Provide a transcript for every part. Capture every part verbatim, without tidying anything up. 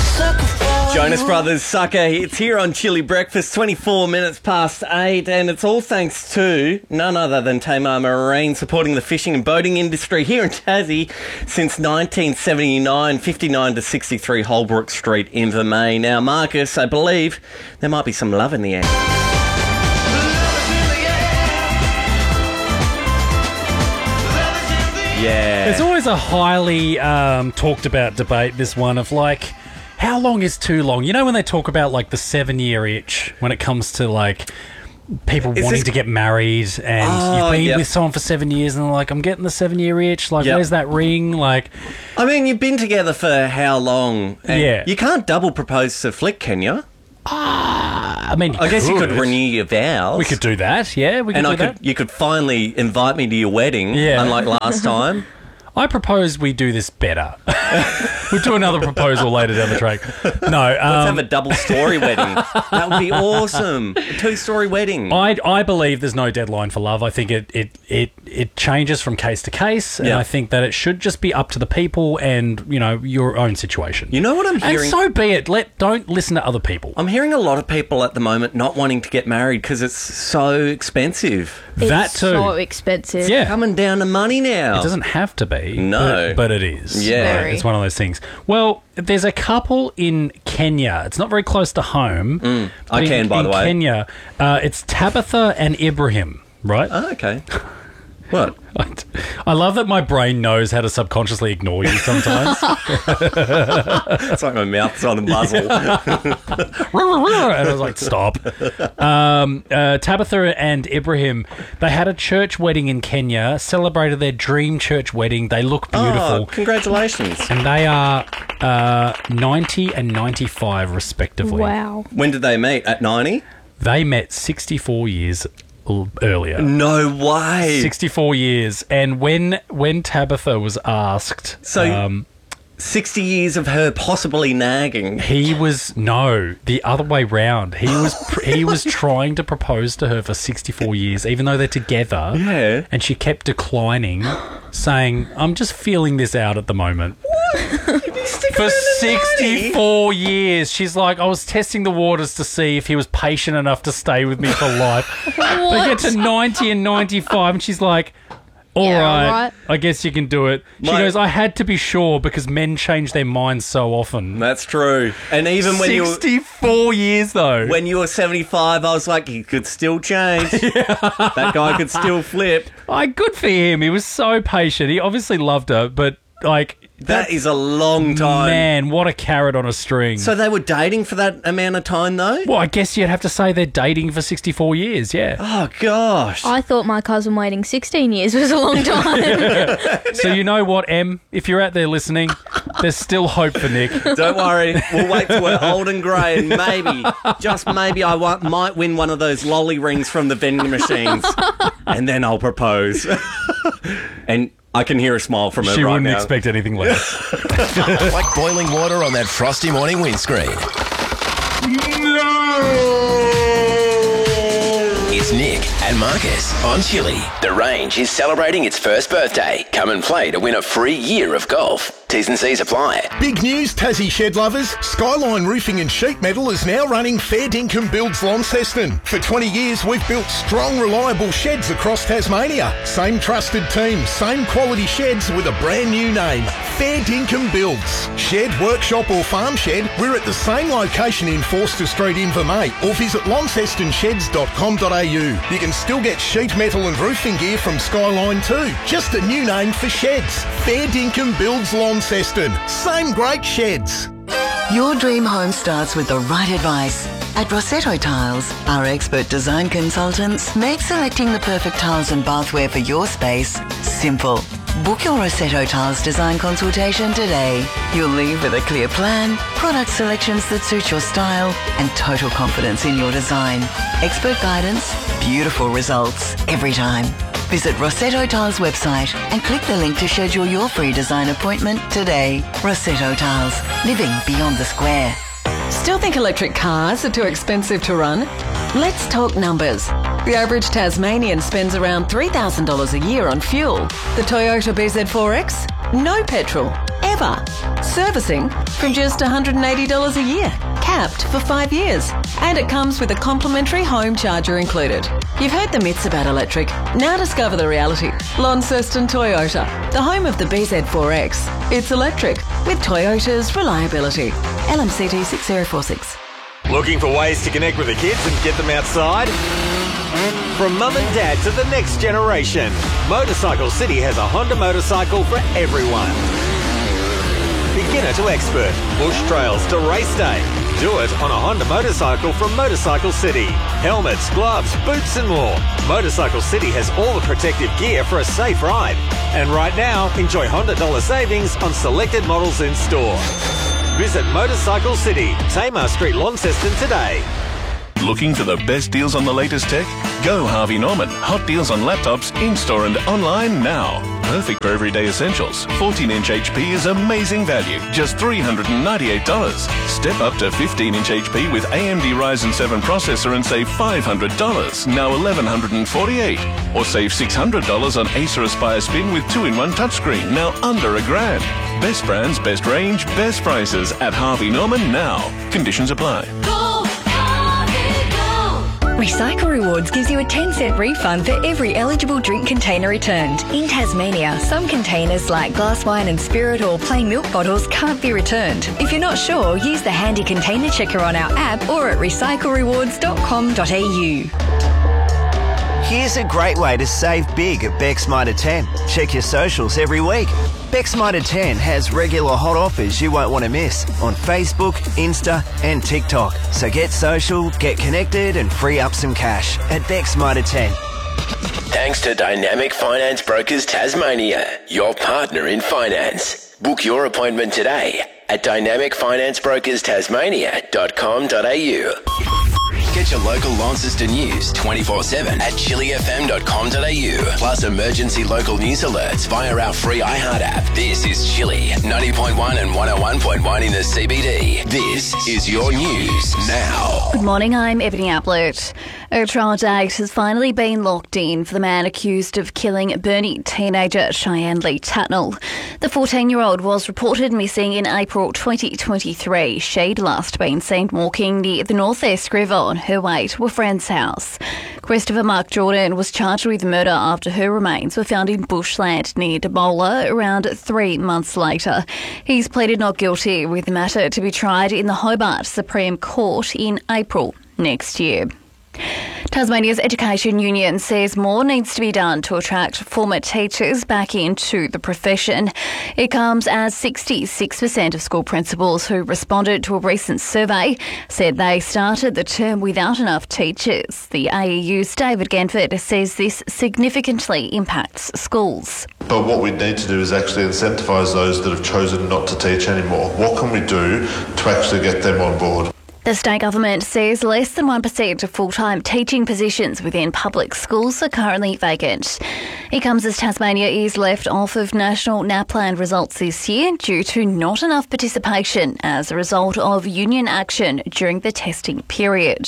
Jonas Brothers, Sucker. It's here on Chili Breakfast, twenty-four minutes past eight, and it's all thanks to none other than Tamar Marine, supporting the fishing and boating industry here in Tassie since nineteen seventy-nine, fifty-nine to sixty-three Holbrook Street, Invermay. Now, Marcus, I believe there might be some love in the air. Yeah. There's always a highly um, talked about debate, this one, of like, how long is too long? You know when they talk about like the seven year itch when it comes to like people Is wanting this- to get married and Oh, you've been yep. with someone for seven years and they're like, I'm getting the seven year itch. Like, Yep. where's that ring? Like, I mean, you've been together for how long? And Yeah. You can't double propose to Flick, can you? I mean, you I guess you could could. renew your vows. We could do that. Yeah, we could And do I that. could, you could finally invite me to your wedding, Yeah. unlike last time. I propose we do this better. We'll do another proposal later down the track. No, Let's um, have a double-story wedding. That would be awesome. A two-story wedding. I, I believe there's no deadline for love. I think it it, it, it changes from case to case, and Yeah. I think that it should just be up to the people and, you know, your own situation. You know what I'm and hearing? so be it. Let don't listen to other people. I'm hearing a lot of people at the moment not wanting to get married because it's so expensive. that It's too. so expensive. Yeah. Coming down to money now. It doesn't have to be. No. But, but it is. Yeah. Very. It's one of those things. Well, there's a couple in Kenya. It's not very close to home. Mm. I but can, in, by in the way. Kenya, uh, it's Tabitha and Ibrahim, right? Oh, okay. What? I love that my brain knows how to subconsciously ignore you sometimes. It's like my mouth's on a muzzle. And I was like, stop. Um, uh, Tabitha and Ibrahim, they had a church wedding in Kenya, celebrated their dream church wedding. They look beautiful. Oh, congratulations. And they are uh, ninety and ninety-five, respectively. Wow. When did they meet? At ninety? They met sixty-four years l- earlier. No way. sixty-four years. And when when Tabitha was asked... So- um, sixty years of her possibly nagging. He was no, the other way round. He was pr- he was trying to propose to her for sixty-four years, even though they're together. Yeah. And she kept declining, saying, "I'm just feeling this out at the moment." For sixty-four years, she's like, I was testing the waters to see if he was patient enough to stay with me for life. They get to ninety and ninety-five, and she's like, all Yeah, right, all right. I guess you can do it. She My- goes, I had to be sure because men change their minds so often. That's true. And even when you were, sixty-four years, though. when you were seventy-five, I was like, he could still change. That guy could still flip. I good for him. He was so patient. He obviously loved her, but, like... That is a long time. Man, what a carrot on a string. So they were dating for that amount of time, though? well, I guess you'd have to say they're dating for sixty-four years, yeah. Oh, gosh. I thought my cousin waiting sixteen years was a long time. So you know what, Em? If you're out there listening, there's still hope for Nick. Don't worry. We'll wait till we're old and grey and maybe, just maybe, I wa- might win one of those lolly rings from the vending machines. And then I'll propose. And I can hear a smile from her She right wouldn't now. expect anything less. Like boiling water on that frosty morning windscreen. It's Nick and Marcus on Chili. The Range is celebrating its first birthday. Come and play to win a free year of golf. T's and C's apply. Big news, Tassie shed lovers. Skyline Roofing and Sheet Metal is now running Fair Dinkum Builds Launceston. For twenty years, we've built strong, reliable sheds across Tasmania. Same trusted team, same quality sheds with a brand new name. Fair Dinkum Builds. Shed, workshop or farm shed, we're at the same location in Forster Street, Invermay, or visit launceston sheds dot com dot a u. You can still get sheet metal and roofing gear from Skyline too. Just a new name for sheds. Fair Dinkum Builds Launceston. Same great sheds. Your dream home starts with the right advice. At Rossetto Tiles, our expert design consultants make selecting the perfect tiles and bathware for your space simple. Book your Rossetto Tiles design consultation today. You'll leave with a clear plan, product selections that suit your style, and total confidence in your design. Expert guidance, beautiful results every time. Visit Rossetto Tiles website and click the link to schedule your free design appointment today. Rossetto Tiles, living beyond the square. Still think electric cars are too expensive to run? Let's talk numbers. The average Tasmanian spends around three thousand dollars a year on fuel. The Toyota B Z four X? No petrol. Ever. Servicing from just one hundred eighty dollars a year, capped for five years. And it comes with a complimentary home charger included. You've heard the myths about electric. Now discover the reality. Launceston Toyota, the home of the B Z four X. It's electric with Toyota's reliability. L M C T six zero four six. Looking for ways to connect with the kids and get them outside? From mum and dad to the next generation, Motorcycle City has a Honda motorcycle for everyone. Beginner to expert, bush trails to race day. Do it on a Honda motorcycle from Motorcycle City. Helmets, gloves, boots and more. Motorcycle City has all the protective gear for a safe ride. And right now, enjoy Honda dollar savings on selected models in store. Visit Motorcycle City, Tamar Street, Launceston today. Looking for the best deals on the latest tech? Go Harvey Norman. Hot deals on laptops, in-store and online now. Perfect for everyday essentials. fourteen inch H P is amazing value, just three hundred ninety-eight dollars. Step up to fifteen inch H P with A M D Ryzen seven processor and save five hundred dollars, now eleven forty-eight dollars. Or save six hundred dollars on Acer Aspire Spin with two in one touchscreen, now under a grand. Best brands, best range, best prices at Harvey Norman now. Conditions apply. Recycle Rewards gives you a ten cent refund for every eligible drink container returned. In Tasmania, some containers like glass wine and spirit or plain milk bottles can't be returned. If you're not sure, use the handy container checker on our app or at recycle rewards dot com dot a u. Here's a great way to save big at Beck's Mitre ten. Check your socials every week. Beck's Mitre ten has regular hot offers you won't want to miss on Facebook, Insta and TikTok. So get social, get connected and free up some cash at Beck's Mitre ten. Thanks to Dynamic Finance Brokers Tasmania, your partner in finance. Book your appointment today at dynamic finance brokers tasmania dot com dot a u. Get your local Launceston news twenty-four seven at chili f m dot com dot a u. Plus emergency local news alerts via our free iHeart app. This is Chili, ninety point one and one oh one point one in the C B D. This is your news now. Good morning, I'm Ebony Ablett. A trial date has finally been locked in for the man accused of killing Burnie teenager Cheyenne Lee Tatnall. The fourteen-year-old was reported missing in April twenty twenty-three. She'd last been seen walking near the Northeast River on her way to a friend's house. Christopher Mark Jordan was charged with murder after her remains were found in bushland near Debola around three months later. He's pleaded not guilty, with the matter to be tried in the Hobart Supreme Court in April next year. Tasmania's Education Union says more needs to be done to attract former teachers back into the profession. It comes as sixty-six percent of school principals who responded to a recent survey said they started the term without enough teachers. The A E U's David Genford says this significantly impacts schools. But what we need to do is actually incentivise those that have chosen not to teach anymore. What can we do to actually get them on board? The state government says less than one percent of full-time teaching positions within public schools are currently vacant. It comes as Tasmania is left off of national NAPLAN results this year due to not enough participation as a result of union action during the testing period.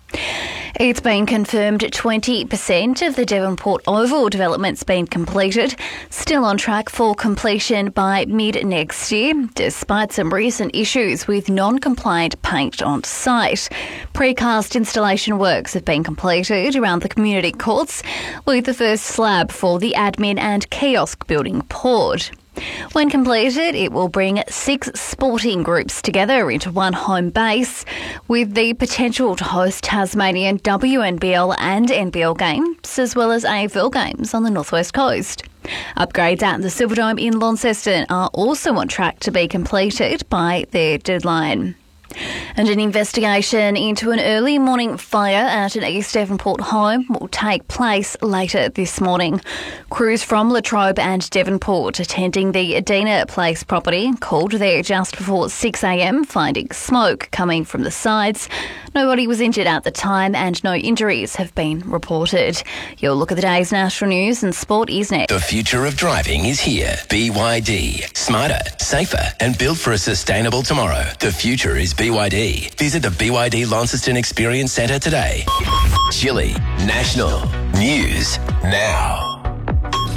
It's been confirmed twenty percent of the Devonport Oval development's been completed, still on track for completion by mid-next year, despite some recent issues with non-compliant paint on site. Precast installation works have been completed around the community courts, with the first slab for the admin and kiosk building poured. When completed, it will bring six sporting groups together into one home base, with the potential to host Tasmanian W N B L and N B L games, as well as A F L games on the northwest coast. Upgrades at the Silverdome in Launceston are also on track to be completed by their deadline. And an investigation into an early morning fire at an East Devonport home will take place later this morning. Crews from Latrobe and Devonport attending the Adina Place property called there just before six a m, finding smoke coming from the sides. Nobody was injured at the time and no injuries have been reported. Your look at the day's national news and sport is next. The future of driving is here. B Y D. Smarter, safer and built for a sustainable tomorrow. The future is B Y D. Visit the B Y D Launceston Experience Centre today. Chili National News Now.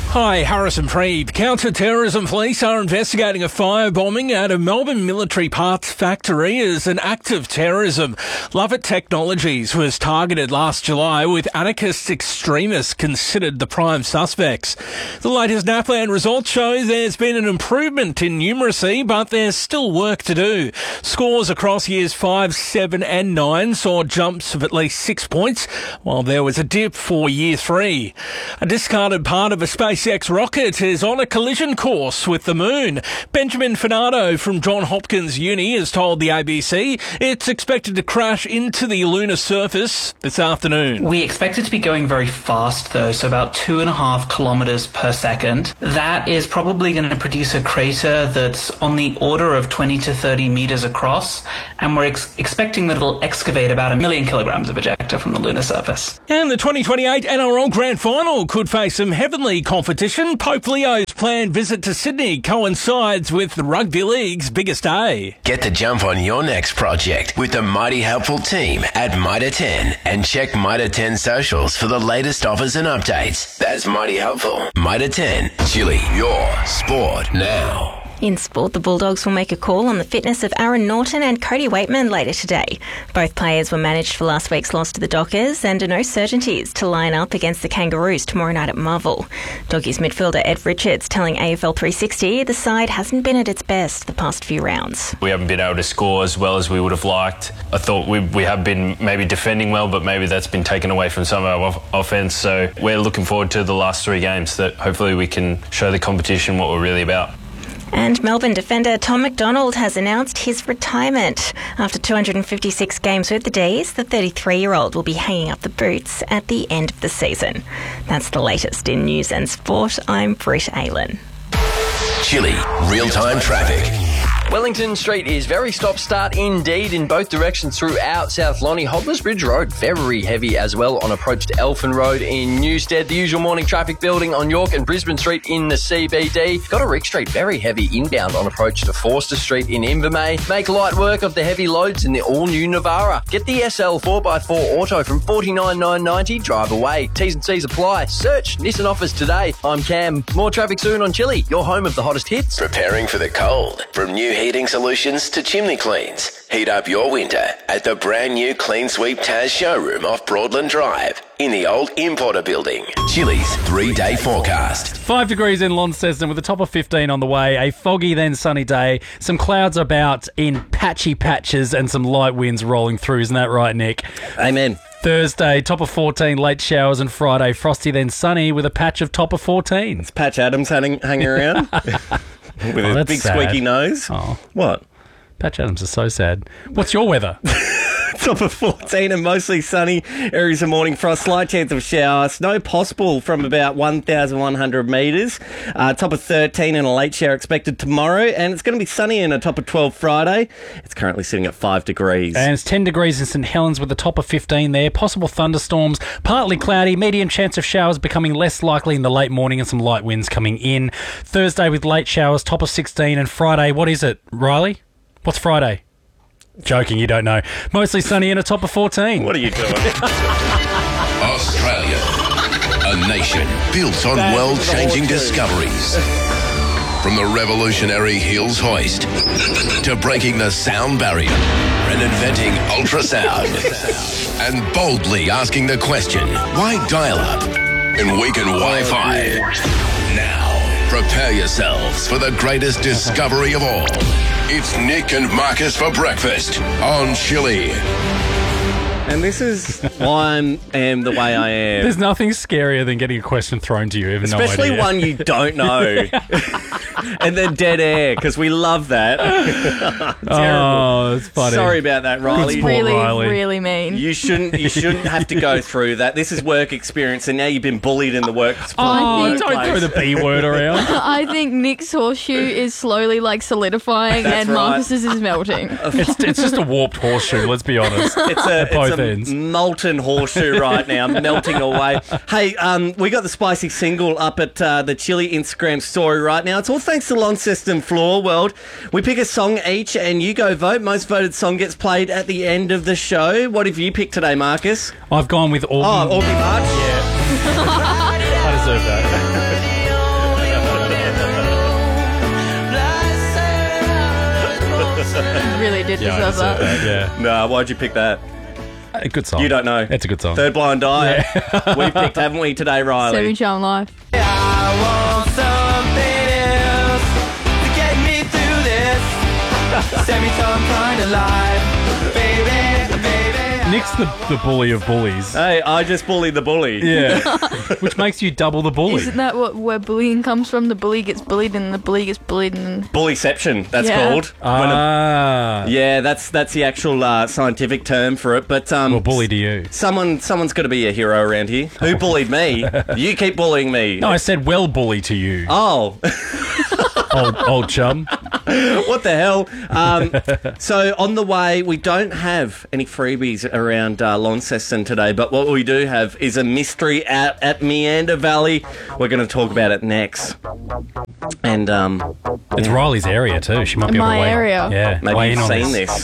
Hi, Harrison Preeb. Counter-terrorism police are investigating a firebombing at a Melbourne military parts factory as an act of terrorism. Lovett Technologies was targeted last July with anarchist extremists considered the prime suspects. The latest NAPLAN results show there's been an improvement in numeracy, but there's still work to do. Scores across years five, seven and nine saw jumps of at least six points, while there was a dip for year three. A discarded part of a space SpaceX rocket is on a collision course with the moon. Benjamin Finardo from Johns Hopkins Uni has told the A B C it's expected to crash into the lunar surface this afternoon. We expect it to be going very fast, though, so about two and a half kilometres per second. That is probably going to produce a crater that's on the order of twenty to thirty metres across, and we're ex- expecting that it'll excavate about a million kilograms of ejecta from the lunar surface. And the twenty twenty-eight N R L Grand Final could face some heavenly competition. Pope Leo's planned visit to Sydney coincides with the Rugby League's biggest day. Get the jump on your next project with the mighty helpful team at Mitre ten and check Mitre ten socials for the latest offers and updates. That's mighty helpful. Mitre ten, Chili, your sport now. In sport, the Bulldogs will make a call on the fitness of Aaron Norton and Cody Waitman later today. Both players were managed for last week's loss to the Dockers and are no certainties to line up against the Kangaroos tomorrow night at Marvel. Doggies midfielder Ed Richards telling A F L three sixty the side hasn't been at its best the past few rounds. We haven't been able to score as well as we would have liked. I thought we, we have been maybe defending well, but maybe that's been taken away from some of our off- offence. So we're looking forward to the last three games that hopefully we can show the competition what we're really about. And Melbourne defender Tom McDonald has announced his retirement. After two hundred fifty-six games with the D's, the thirty-three-year-old will be hanging up the boots at the end of the season. That's the latest in news and sport. I'm Britt Aylen. Chili, real-time traffic. Wellington Street is very stop-start indeed in both directions throughout South Lonnie. Hodler's Bridge Road, very heavy as well on approach to Elfin Road in Newstead. The usual morning traffic building on York and Brisbane Street in the C B D. Goderich Street, very heavy inbound on approach to Forster Street in Invermay. Make light work of the heavy loads in the all-new Navara. Get the S L four by four Auto from forty-nine thousand nine hundred ninety dollars. Drive away. T's and C's apply. Search Nissan offers today. I'm Cam. More traffic soon on Chili, your home of the hottest hits. Preparing for the cold. From new heating solutions to chimney cleans. Heat up your winter at the brand new Clean Sweep Taz showroom off Broadland Drive in the old Importer building. Chili's three-day forecast. Five degrees in Launceston with a top of fifteen on the way. A foggy then sunny day. Some clouds about in patchy patches and some light winds rolling through. Isn't that right, Nick? Amen. Thursday, top of fourteen, late showers, and Friday, frosty then sunny with a patch of top of fourteen. It's Patch Adams hanging, hanging around with Oh, a that's big sad. squeaky nose. Oh. What? Patch Adams is so sad. What's your weather? Top of fourteen and mostly sunny. Areas of morning frost, slight chance of shower. Snow possible from about one thousand one hundred metres. Uh, top of thirteen and a late shower expected tomorrow. And it's going to be sunny and a top of twelve Friday. It's currently sitting at five degrees. And it's ten degrees in St Helens with a top of fifteen there. Possible thunderstorms, partly cloudy, medium chance of showers becoming less likely in the late morning and some light winds coming in. Thursday with late showers, top of sixteen. And Friday, what is it, Riley? What's Friday? Joking, you don't know. Mostly sunny and a top of fourteen. What are you doing? Australia, a nation built on world-changing discoveries. From the revolutionary Hills hoist to breaking the sound barrier and inventing ultrasound and boldly asking the question, why dial-up and weaken Wi-Fi? Now, prepare yourselves for the greatest discovery of all. It's Nick and Marcus for breakfast on Chili. And this is why I am the way I am. There's nothing scarier than getting a question thrown to you, even Especially no idea. one you don't know. And then dead air, because we love that. Terrible. Oh, it's funny. Sorry about that, Riley. It's really, really mean. You shouldn't. You shouldn't have to go through that. This is work experience, and now you've been bullied in the work. Oh, don't throw the B word around. I think Nick's horseshoe is slowly like solidifying, That's and right. Marcus's is melting. It's, it's just a warped horseshoe. Let's be honest. It's a, At both it's a ends. molten horseshoe right now, melting away. Hey, um, we got the spicy single up at uh, the Chili Instagram story right now. It's all thanks to Launceston Floor World. We pick a song each, and you go vote. Most voted song gets played at the end of the show. What have you picked today, Marcus? I've gone with Aubrey. Oh, Aubrey March. Yeah. I deserve that. Yeah, I deserve deserve that. that, yeah. No, why'd you pick that? A good song. You don't know. It's a good song. Third Blind Eye. We've picked, haven't we, today, Riley? Seven Charm Life. I want something else to get me through this. Semi-time kind of life, baby, baby. Nick's the, the bully of bullies. Hey, I just bullied the bully. Yeah. Which makes you double the bully. Isn't that what where bullying comes from? The bully gets bullied, and the bully gets bullied, and Bullyception, that's Yeah. called. Ah. When a- yeah, that's that's the actual uh, scientific term for it. But um, Well, bully to you. someone someone's got to be a hero around here. Who bullied me? You keep bullying me. No, I said well bully to you. Oh. old, old chum. What the hell? Um, so on the way, we don't have any freebies around uh, Launceston today, but what we do have is a mystery out at Meander Valley. We're going to talk about it next. And um, It's Riley's area too. She might be In on my the way. area. Yeah, maybe way you've in on seen this. this.